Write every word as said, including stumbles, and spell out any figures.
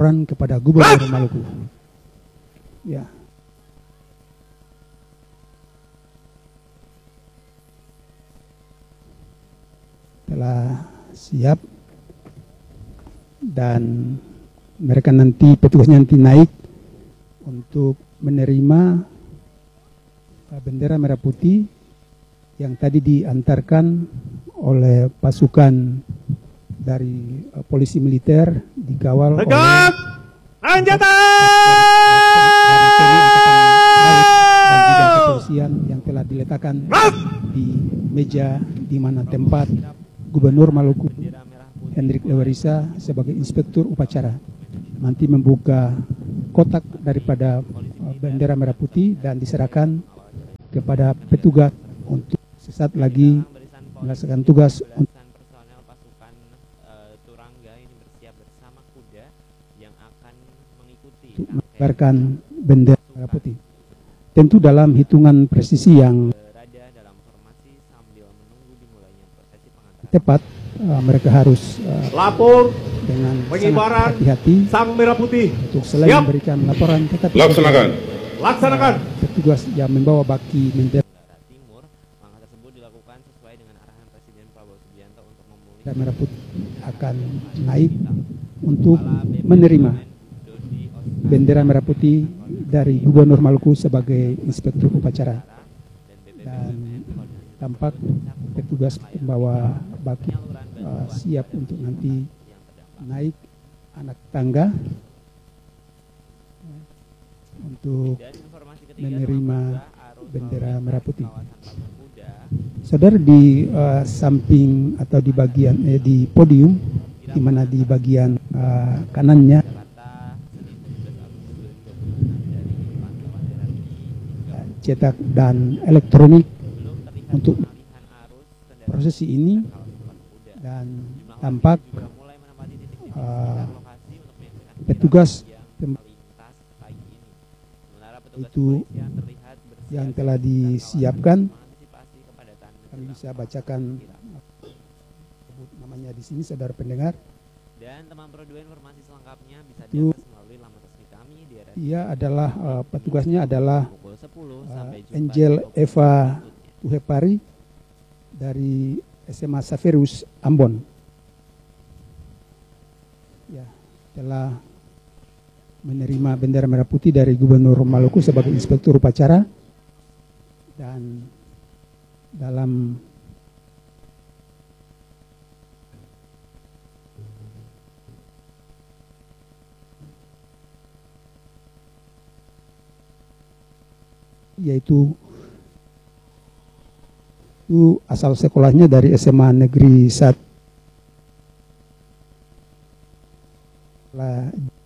laporan kepada Gubernur Maluku. Ya. Telah siap dan mereka nanti petugasnya nanti naik untuk menerima bendera merah putih yang tadi diantarkan oleh pasukan dari uh, polisi militer dikawal Tegap! oleh Anjatan! dan juga kepolisian yang telah diletakkan di meja di mana tempat Gubernur Maluku Hendrik Lewarisa sebagai inspektur upacara nanti membuka kotak daripada uh, bendera merah putih dan diserahkan kepada petugas untuk sesaat lagi melaksanakan tugas untuk personel pasukan uh, Turangga ini bersiap bersama kuda yang akan mengikuti mengibarkan bendera merah putih. Tentu dalam hitungan presisi yang berada dalam formasi sambil menunggu dimulainya prosesi pengantaran. tepat, uh, mereka harus uh, Lapor dengan pengibaran sangat hati-hati sang merah putih. untuk selain Siap. memberikan laporan tetapi Laksanakan. Laksanakan. uh, petugas yang membawa baki bendera Timur, langkah tersebut dilakukan sesuai dengan arahan Presiden Prabowo Subianto untuk memulihkan merah putih akan naik untuk menerima bendera merah putih dari Gubernur Maluku sebagai inspektur upacara dan tampak petugas pembawa baki uh, siap untuk nanti naik anak tangga untuk menerima bendera merah putih. Saudara di uh, samping atau di bagian eh, di podium di mana di bagian uh, kanannya uh, cetak dan elektronik untuk prosesi ini dan tampak uh, petugas itu yang telah disiapkan. Kami bisa bacakan namanya di sini, saudara pendengar. Dan teman Pro dua informasi selengkapnya bisa Itu, diakses melalui laman resmi kami di R S Ia adalah uh, petugasnya adalah pukul sepuluh uh, sampai jumpa Angel di Eva Tuhepari dari S M A Saferus Ambon. Ya, telah menerima bendera merah putih dari Gubernur Maluku sebagai inspektur upacara dan dalam yaitu itu asal sekolahnya dari S M A Negeri satu